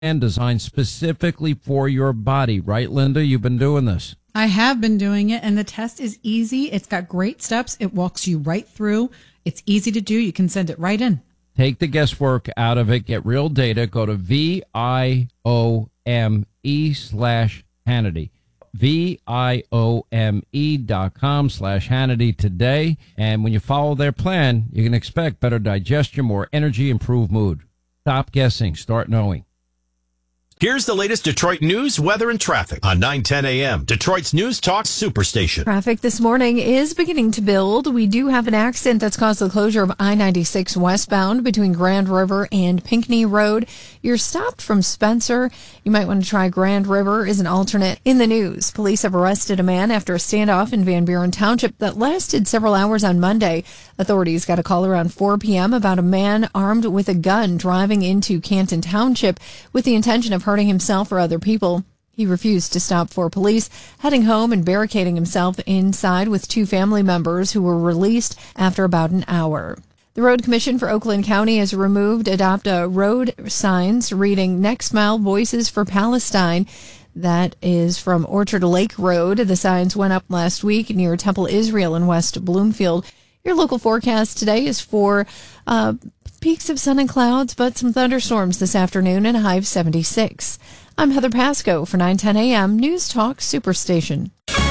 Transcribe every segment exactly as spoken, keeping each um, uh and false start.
and designed specifically for your body. Right, Linda? You've been doing this. I have been doing it, and the test is easy. It's got great steps. It walks you right through. It's easy to do. You can send it right in. Take the guesswork out of it. Get real data. Go to V I O M E slash Hannity. V I O M E dot com slash Hannity today. And when you follow their plan, you can expect better digestion, more energy, improved mood. Stop guessing. Start knowing. Here's the latest Detroit news, weather, and traffic on nine ten a.m. Detroit's News Talk Superstation. Traffic this morning is beginning to build. We do have an accident that's caused the closure of I ninety-six westbound between Grand River and Pinckney Road. You're stopped from Spencer. You might want to try Grand River as an alternate. In the news, police have arrested a man after a standoff in Van Buren Township that lasted several hours on Monday. Authorities got a call around four p.m. about a man armed with a gun driving into Canton Township with the intention of hurting himself or other people. He refused to stop for police, heading home and barricading himself inside with two family members who were released after about an hour. The Road Commission for Oakland County has removed Adopt a Road signs reading Next Mile Voices for Palestine. That is from Orchard Lake Road. The signs went up last week near Temple Israel in West Bloomfield. Your local forecast today is for uh, peaks of sun and clouds, but some thunderstorms this afternoon and a high of seventy-six. I'm Heather Pasco for nine ten a.m. News Talk Superstation.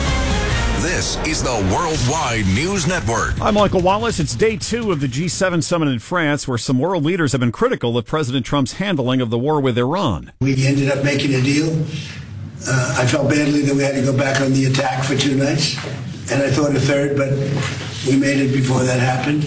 This is the Worldwide News Network. I'm Michael Wallace. It's day two of the G seven summit in France, where some world leaders have been critical of President Trump's handling of the war with Iran. We ended up making a deal. Uh, I felt badly that we had to go back on the attack for two nights, and I thought a third, but we made it before that happened.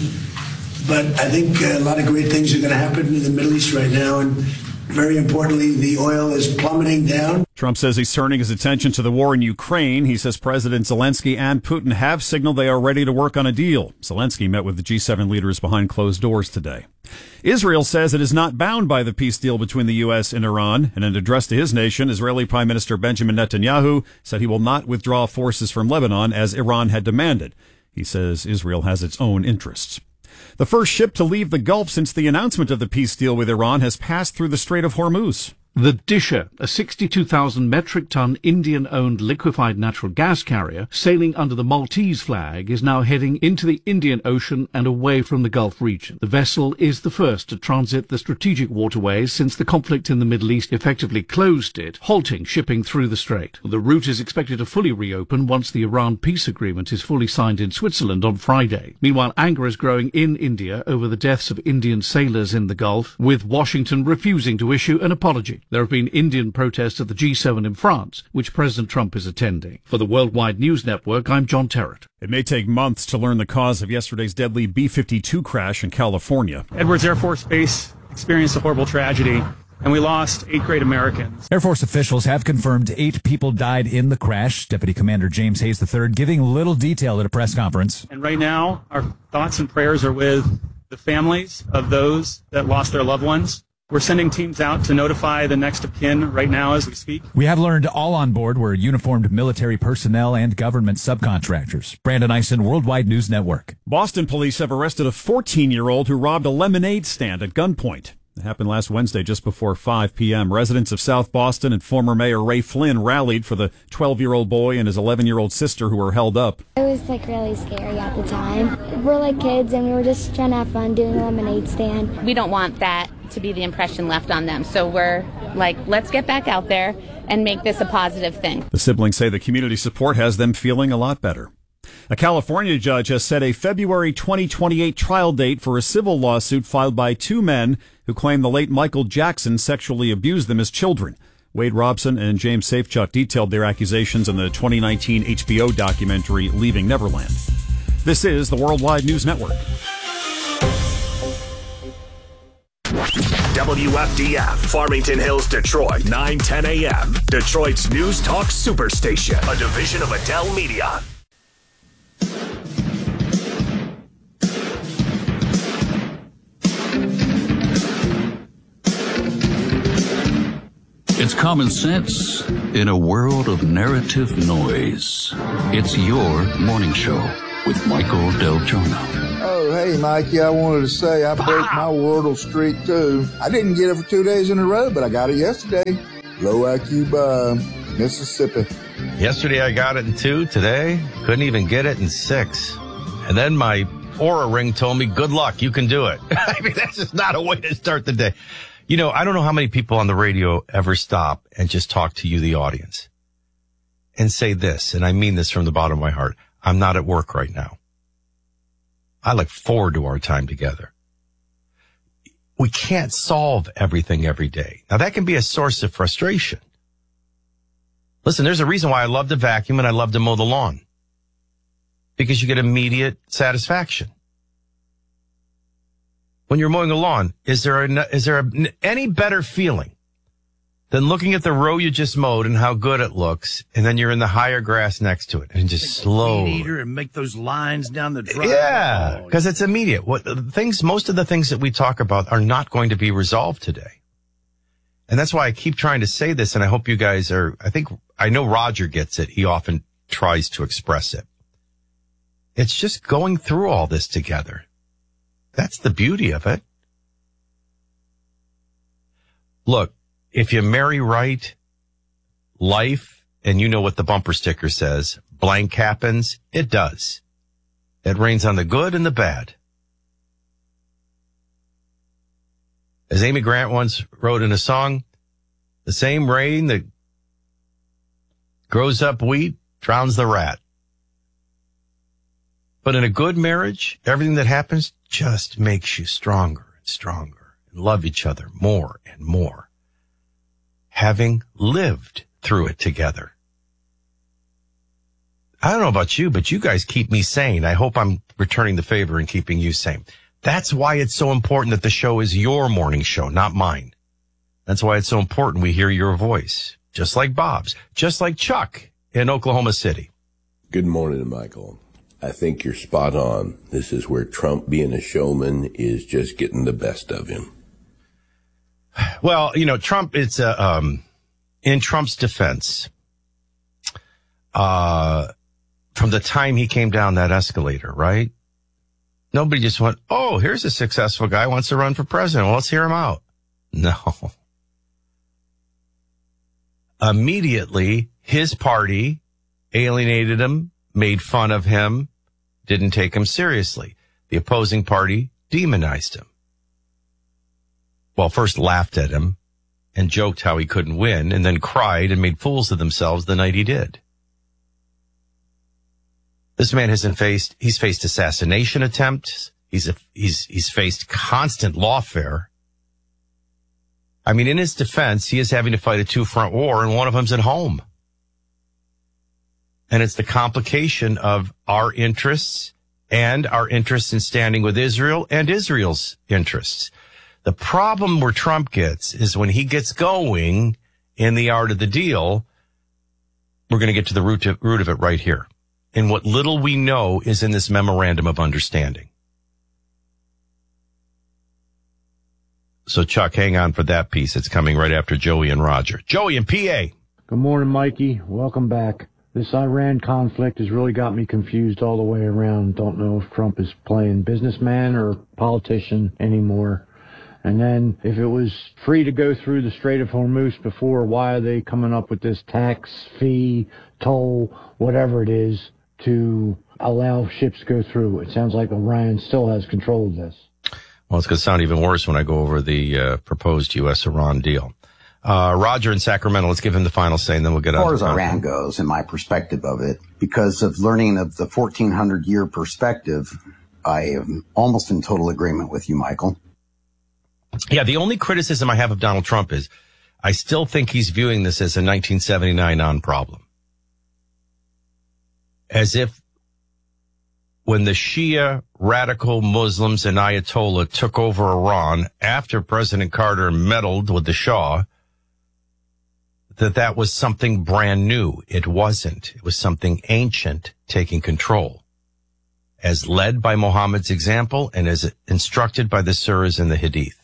But I think a lot of great things are going to happen in the Middle East right now, and very importantly, the oil is plummeting down. Trump says he's turning his attention to the war in Ukraine. He says President Zelensky and Putin have signaled they are ready to work on a deal. Zelensky met with the G seven leaders behind closed doors today. Israel says it is not bound by the peace deal between the U S and Iran. In an address to his nation, Israeli Prime Minister Benjamin Netanyahu said he will not withdraw forces from Lebanon as Iran had demanded. He says Israel has its own interests. The first ship to leave the Gulf since the announcement of the peace deal with Iran has passed through the Strait of Hormuz. The Disher, a sixty-two thousand metric ton Indian-owned liquefied natural gas carrier sailing under the Maltese flag, is now heading into the Indian Ocean and away from the Gulf region. The vessel is the first to transit the strategic waterways since the conflict in the Middle East effectively closed it, halting shipping through the strait. The route is expected to fully reopen once the Iran peace agreement is fully signed in Switzerland on Friday. Meanwhile, anger is growing in India over the deaths of Indian sailors in the Gulf, with Washington refusing to issue an apology. There have been Indian protests at the G seven in France, which President Trump is attending. For the Worldwide News Network, I'm John Terrett. It may take months to learn the cause of yesterday's deadly B fifty-two crash in California. Edwards Air Force Base experienced a horrible tragedy, and we lost eight great Americans. Air Force officials have confirmed eight people died in the crash. Deputy Commander James Hayes the third giving little detail at a press conference. And right now, our thoughts and prayers are with the families of those that lost their loved ones. We're sending teams out to notify the next of kin right now as we speak. We have learned all on board were uniformed military personnel and government subcontractors. Brandon Eisen, Worldwide News Network. Boston police have arrested a fourteen-year-old who robbed a lemonade stand at gunpoint. It happened last Wednesday just before five p.m. Residents of South Boston and former Mayor Ray Flynn rallied for the twelve-year-old boy and his eleven-year-old sister who were held up. It was like really scary at the time. We're like kids and we were just trying to have fun doing a lemonade stand. We don't want that to be the impression left on them. So we're like, let's get back out there and make this a positive thing. The siblings say the community support has them feeling a lot better. A California judge has set a February twenty twenty-eight trial date for a civil lawsuit filed by two men who claim the late Michael Jackson sexually abused them as children. Wade Robson and James Safechuck detailed their accusations in the twenty nineteen H B O documentary Leaving Neverland. This is the Worldwide News Network. W F D F, Farmington Hills, Detroit, nine ten a.m. Detroit's News Talk Superstation, a division of Adele Media. It's common sense in a world of narrative noise. It's your morning show with Michael Del Giorno. Oh, hey, Mikey, I wanted to say I broke my Wordle streak, too. I didn't get it for two days in a row, but I got it yesterday. Low I Q by Mississippi. Yesterday I got it in two. Today, couldn't even get it in six. And then my Aura Ring told me, good luck, you can do it. I mean, that's just not a way to start the day. You know, I don't know how many people on the radio ever stop and just talk to you, the audience, and say this, and I mean this from the bottom of my heart. I'm not at work right now. I look forward to our time together. We can't solve everything every day. Now, that can be a source of frustration. Listen, there's a reason why I love to vacuum and I love to mow the lawn. Because you get immediate satisfaction. When you're mowing a lawn, is there a, is there a, any better feeling than looking at the row you just mowed and how good it looks, and then you're in the higher grass next to it and just slow and make those lines down the drive? Yeah, because it's immediate. What things, most of the things that we talk about are not going to be resolved today, and that's why I keep trying to say this. And I hope you guys are. I think I know Roger gets it. He often tries to express it. It's just going through all this together. That's the beauty of it. Look, if you marry right, life, and you know what the bumper sticker says, blank happens, it does. It rains on the good and the bad. As Amy Grant once wrote in a song, the same rain that grows up wheat drowns the rat. But in a good marriage, everything that happens just makes you stronger and stronger and love each other more and more, having lived through it together. I don't know about you, but you guys keep me sane. I hope I'm returning the favor and keeping you sane. That's why it's so important that the show is your morning show, not mine. That's why it's so important we hear your voice, just like Bob's, just like Chuck in Oklahoma City. Good morning, Michael. I think you're spot on. This is where Trump being a showman is just getting the best of him. Well, you know, Trump, it's uh, um, in Trump's defense, uh, from the time he came down that escalator, right? Nobody just went, oh, here's a successful guy who wants to run for president. Well, let's hear him out. No. Immediately, his party alienated him, made fun of him, didn't take him seriously. The opposing party demonized him. Well, first laughed at him and joked how he couldn't win, and then cried and made fools of themselves the night he did. This man hasn't faced, he's faced assassination attempts. He's, a, he's, he's faced constant lawfare. I mean, in his defense, he is having to fight a two-front war, and one of them's at home. And it's the complication of our interests and our interests in standing with Israel and Israel's interests. The problem where Trump gets is when he gets going in the art of the deal, we're going to get to the root of, root of it right here. And what little we know is in this memorandum of understanding. So, Chuck, hang on for that piece. It's coming right after Joey and Roger. Joey and P A. Good morning, Mikey. Welcome back. This Iran conflict has really got me confused all the way around. Don't know if Trump is playing businessman or politician anymore. And then if it was free to go through the Strait of Hormuz before, why are they coming up with this tax, fee, toll, whatever it is, to allow ships to go through? It sounds like Iran still has control of this. Well, it's going to sound even worse when I go over the uh, proposed U S Iran deal. Uh, Roger in Sacramento, let's give him the final say, and then we'll get on. As far as Iran goes, in my perspective of it, because of learning of the fourteen hundred year perspective, I am almost in total agreement with you, Michael. Yeah, the only criticism I have of Donald Trump is I still think he's viewing this as a nineteen seventy-nine non-problem. As if when the Shia radical Muslims and Ayatollah took over Iran after President Carter meddled with the Shah, that that was something brand new. It wasn't. It was something ancient taking control, as led by Muhammad's example and as instructed by the surahs and the hadith.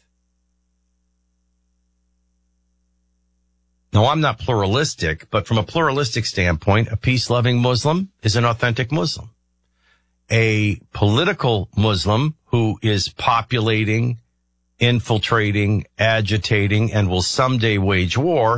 Now, I'm not pluralistic, but from a pluralistic standpoint, a peace-loving Muslim is an authentic Muslim. a political Muslim who is populating, infiltrating, agitating, and will someday wage war,